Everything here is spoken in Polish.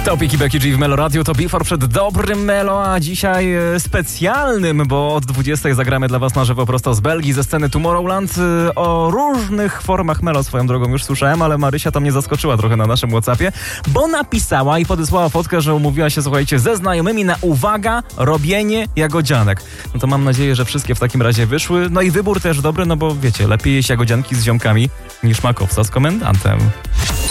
Topiki Becky G w Melo Radio, to Before przed dobrym Melo, a dzisiaj specjalnym, bo od 20 zagramy dla was na żywo prosto z Belgii, ze sceny Tomorrowland. O różnych formach Melo swoją drogą już słyszałem, ale Marysia tam mnie zaskoczyła trochę na naszym WhatsAppie, bo napisała i podesłała fotkę, że umówiła się, słuchajcie, ze znajomymi na, uwaga, robienie jagodzianek. No to mam nadzieję, że wszystkie w takim razie wyszły. No i wybór też dobry, no bo wiecie, lepiej jeść jagodzianki z ziomkami niż makowca z komendantem.